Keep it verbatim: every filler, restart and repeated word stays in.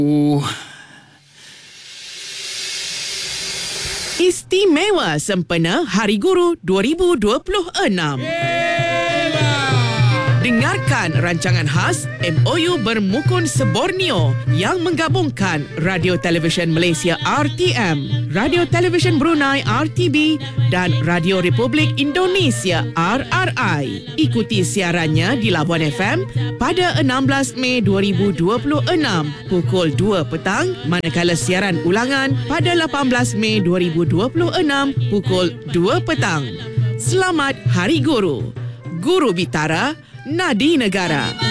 Uh. Istimewa sempena Hari Guru dua ribu dua puluh enam. Dengarkan rancangan khas M O U Bermukun Seborneo yang menggabungkan Radio Televisyen Malaysia R T M, Radio Televisyen Brunei R T B dan Radio Republik Indonesia R R I. Ikuti siarannya di Labuan F M pada enam belas Mei dua ribu dua puluh enam pukul dua petang, manakala siaran ulangan pada lapan belas Mei dua ribu dua puluh enam pukul dua petang. Selamat Hari Guru. Guru Bitara, Nadi Negara.